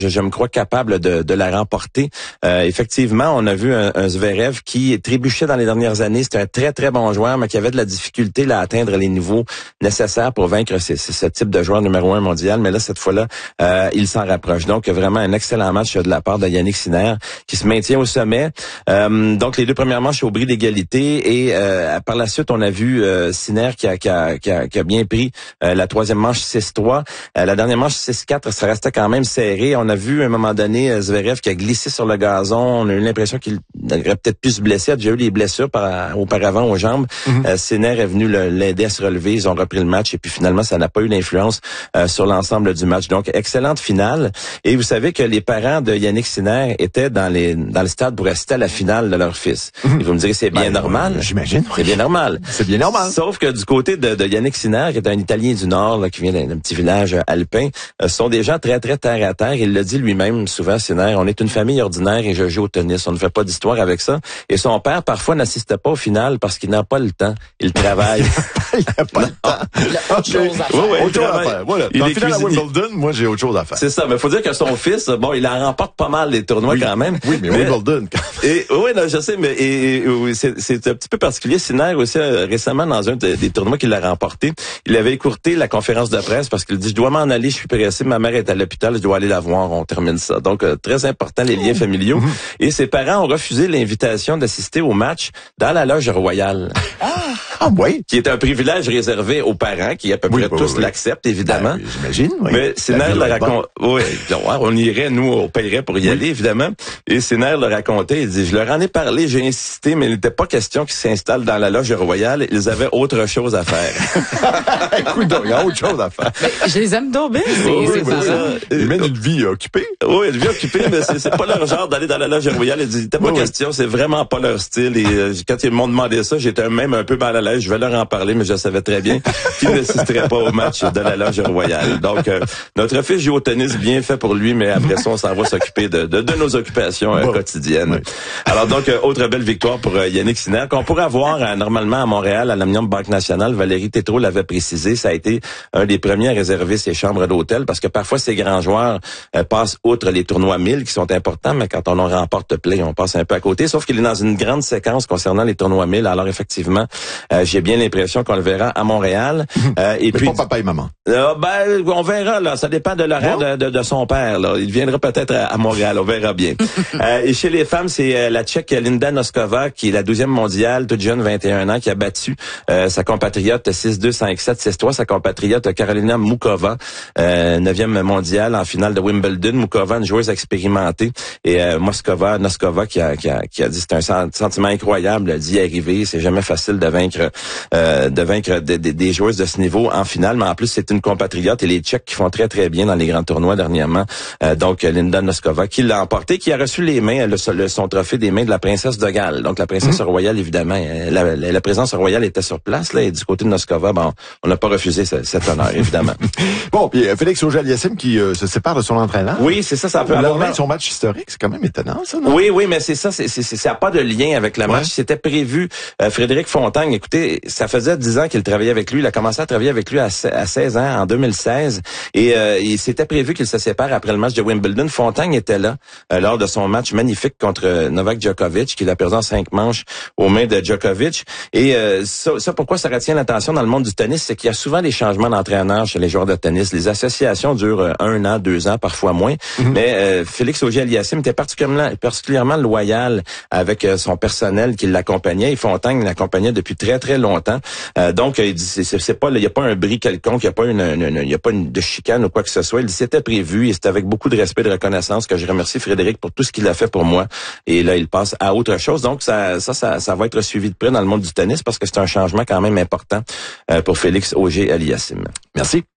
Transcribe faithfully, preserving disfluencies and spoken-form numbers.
Je, je me crois capable de, de la remporter. Euh, effectivement, on a vu un, un Zverev qui trébuchait dans les dernières années. C'était un très, très bon joueur, mais qui avait de la difficulté là, à atteindre les niveaux nécessaires pour vaincre ce, ce type de joueur numéro un mondial. Mais là, cette fois-là, euh, il s'en rapproche. Donc, vraiment un excellent match de la part de Yannick Sinner qui se maintient au sommet. Euh, donc, les deux premières manches au bris d'égalité. Et euh, par la suite, on a vu euh, Sinner qui a, qui, a, qui, a, qui a bien pris euh, la troisième manche six trois. Euh, la dernière manche six quatre, ça restait quand même serré. On a vu à un moment donné Zverev qui a glissé sur le gazon. On a eu l'impression qu'il aurait peut-être pu se blesser. Il a déjà eu des blessures par, auparavant aux jambes. Mm-hmm. Euh, Sinner est venu l'aider à se relever. Ils ont repris le match et puis finalement, ça n'a pas eu d'influence euh, sur l'ensemble du match. Donc, excellente finale. Et vous savez que les parents de Yannick Sinner étaient dans les dans le stade pour assister à la finale de leur fils. Mm-hmm. Et vous me direz, c'est bien ben, normal. Euh, J'imagine. C'est bien normal. C'est bien normal. Sauf que du côté de, de Yannick Sinner, qui est un Italien du Nord, là, qui vient d'un petit village alpin, euh, sont des gens très, très terre à terre. Il le dit lui-même souvent, Sinner, on est une famille ordinaire et je joue au tennis. On ne fait pas d'histoire avec ça. Et son père, parfois, n'assiste pas au final parce qu'il n'a pas le temps. Il travaille. Il n'a pas non. le temps. Il a autre chose à faire. Oui, oui, autre chose à faire. Voilà. Il Dans est le final à cuisinier. Wimbledon, moi, j'ai autre chose à faire. C'est ça. Mais il faut dire que son fils, bon, il en remporte pas mal les tournois oui. quand même. Oui, mais, mais Wimbledon, quand même. Et, oui, non, je sais, mais et, et, oui, c'est, c'est un petit peu particulier. Sinner aussi, euh, récemment, dans un de, des tournois qu'il a remporté, il avait écourté la conférence de presse parce qu'il dit, je dois m'en aller, je suis pressé, ma mère est à l'hôpital, je dois aller la voir, on termine ça. Donc, euh, très important, les liens familiaux. Mm-hmm. Et ses parents ont refusé l'invitation d'assister au match dans la loge royale. Ah, ah oui? Qui est un privilège réservé aux parents, qui à peu oui, près oui, tous oui. l'acceptent, évidemment. Ben, j'imagine, oui. Mais Sinner le raconte. Oui, on irait, nous, on paierait pour y oui. aller, évidemment. Et Sinner le racontait, il dit, je leur en ai parlé, j'ai insisté, mais il n'était pas question qu'ils s'installent dans la loge royale. Ils avaient autre chose à faire. Écoute, il y a autre chose à faire. Mais je les aime donc bien, ces, oui, ces oui, parents. Ils mènent une vie occupée. Oui, une vie occupée, mais c'est, c'est pas leur genre d'aller dans la loge royale. Il dit, c'était pas oui, question, oui. c'est vraiment pas leur style. Et euh, quand ils m'ont demandé ça, j'étais même un peu mal à l'aise. Je vais leur en parler, mais je savais très bien qu'ils n'assisteraient pas au match de la loge royale. Donc, euh, notre fils joue au tennis, bien fait pour lui, mais après ça, on s'en va s'occuper de, de, de nos occupations euh, bon. quotidiennes. Oui. Alors donc, euh, autre belle victoire pour euh, Yannick Sinner, qu'on pourrait avoir euh, normalement à Montréal, à l'Omnium Banque Nationale. Valérie Tétrault l'avait précisé, ça a été un des premiers à réserver ses chambres d'hôtel, parce que parfois, ces grands joueurs euh, passent outre les tournois mille, qui sont importants, mais quand on en remporte play, on passe un peu à côté, sauf qu'il est dans une grande séquence concernant les tournois mille. Alors effectivement, euh, j'ai bien l'impression qu'on le verra à Montréal. Euh, et mais puis, pas papa et maman. Euh, ben, on verra, là. Ça dépend de l'horaire bon. de, de, de son père, là. Il viendra peut-être à, à Montréal. On verra bien. euh, et chez les femmes, c'est euh, la Tchèque Linda Noskova, qui est la douzième mondiale, toute jeune, vingt et un ans, qui a battu euh, sa compatriote six deux, cinq sept, six trois, sa compatriote Karolina Mukova, euh, neuvième mondiale en finale de Wimbledon. Mukova, une joueuse expérimentée. Et euh, Moskova, Noskova, qui a, qui a, qui a dit c'est un sentiment incroyable d'y arriver. C'est jamais facile de vaincre, euh, de vaincre de, de, des joueuses de ce niveau en finale. Mais en plus, c'est une compatriote et les Tchèques qui font très, très bien dans les grands tournois dernièrement. Euh, donc, Linda Noskova, qui l'a emporté, qui a reçu les mains, le, le, son trophée des mains de la princesse de Galles. Donc, la princesse mmh. royale, évidemment, la, la, la présence royale était sur place, là, et du côté de Noskova, bon, on n'a pas refusé ce, cet honneur, évidemment. bon, puis euh, Félix Auger-Aliassime qui euh, se sépare de son entraîneur. Oui, c'est ça, ça peut avoir... de son match historique, c'est quand même étonnant, ça, non? Oui, oui, mais c'est ça, c'est, c'est, c'est, ça n'a pas de lien avec le ouais. match. C'était prévu. Euh, Frédéric Fontagne, écoutez, ça faisait dix ans qu'il travaillait avec lui. Il a commencé à travailler avec lui à, à seize ans, en deux mille seize. Et euh, il s'était prévu qu'il se sépare après le match de Wimbledon. Fontagne était là euh, lors de son match magnifique contre Novak Djokovic, qu'il a perdu en cinq manches aux mains de Djokovic. Et euh, ça, ça, pourquoi ça retient l'attention dans le monde du tennis, c'est qu'il y a souvent des changements d'entraîneur chez les joueurs de tennis. Les associations durent un an, deux ans, parfois moins. Mm-hmm. Mais euh, Félix Auger-Aliassime était particulièrement, particulièrement loyal avec euh, son personnel qui l'accompagnait. Et Fontagne l'accompagnait depuis très, très longtemps. Euh, donc, il dit, c'est, c'est pas, il n'y a pas un bris quelconque, il n'y a pas une, une, une, il y a pas une de chicane ou quoi que ce soit. Il dit, c'était prévu et c'était avec beaucoup de respect et de reconnaissance que je remercie Frédéric pour tout ce qu'il a fait pour moi. Et là, il passe à autre chose. Donc, ça, ça, ça, ça va être suivi de près dans le monde du tennis parce que c'est un changement quand même important euh, pour Félix Auger-Aliassime. Merci.